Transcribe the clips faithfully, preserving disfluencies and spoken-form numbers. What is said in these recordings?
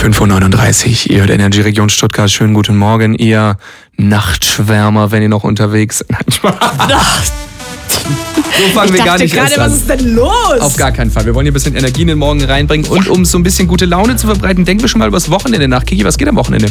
fünf Uhr neununddreißig, ihr hört Energy Region Stuttgart. Schönen guten Morgen, ihr Nachtschwärmer, wenn ihr noch unterwegs seid. So fangen ich wir dachte gar nicht gerade, erst an. was ist denn los? Auf gar keinen Fall. Wir wollen hier ein bisschen Energie in den Morgen reinbringen. Und um so ein bisschen gute Laune zu verbreiten, denken wir schon mal über das Wochenende nach. Kiki, was geht am Wochenende?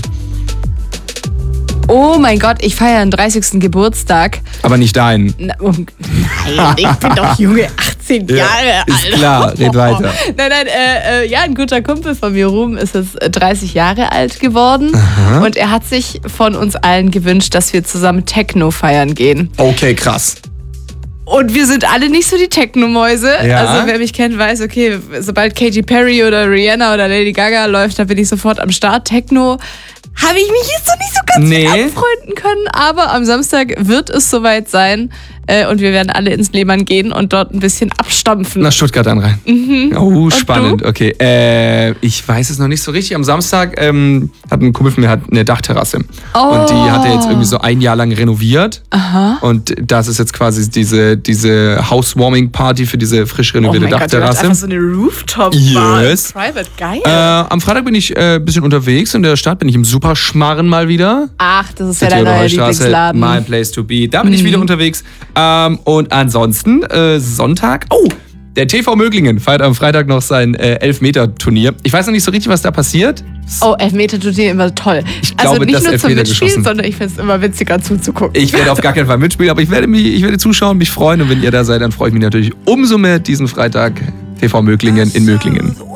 Oh mein Gott, ich feiere den dreißigsten Geburtstag. Aber nicht deinen. Na, um, nein, ich bin doch junge achtzehn Ja, Jahre alt. ist klar, red weiter. Nein, nein, äh, äh, ja, ein guter Kumpel von mir, Ruben, ist jetzt dreißig Jahre alt geworden. Aha. Und er hat sich von uns allen gewünscht, dass wir zusammen Techno feiern gehen. Okay, krass. Und wir sind alle nicht so die Techno-Mäuse. Ja. Also wer mich kennt, weiß, okay, sobald Katy Perry oder Rihanna oder Lady Gaga läuft, da bin ich sofort am Start. Techno habe ich mich jetzt noch nicht so ganz Nee. mit anfreunden können, aber am Samstag wird es soweit sein äh, und wir werden alle ins Lehmann gehen und dort ein bisschen abstampfen. Nach Stuttgart dann rein. Mhm. Oh, spannend. du? Okay. Äh, ich weiß es noch nicht so richtig. Am Samstag ähm, hat ein Kumpel von mir hat eine Dachterrasse. Oh. Und die hat er jetzt irgendwie so ein Jahr lang renoviert. Aha. Und das ist jetzt quasi diese, diese Housewarming-Party für diese frisch Oh renovierte mein Gott, du hast Dachterrasse. einfach so eine Rooftop-Bar. Yes. Private, geil. Äh, am Freitag bin ich ein äh, bisschen unterwegs in der Stadt, bin ich im Superschmarren mal wieder. Ach, das ist ja City dein oder neuer Heustraße, Lieblingsladen. my place to be. Da bin ich wieder unterwegs. Ähm, und ansonsten äh, Sonntag. Oh, der T V Möglingen feiert am Freitag noch sein äh, Elfmeter-Turnier. Ich weiß noch nicht so richtig, was da passiert. Oh, Elfmeter tut dir immer toll. Ich also glaube, nicht dass nur zum Elfmeter Mitspielen, geschossen. sondern ich finde es immer witziger zuzugucken. Ich werde auf gar keinen Fall mitspielen, aber ich werde, mich, ich werde zuschauen, mich freuen. Und wenn ihr da seid, dann freue ich mich natürlich umso mehr diesen Freitag T V Möglingen in Möglingen.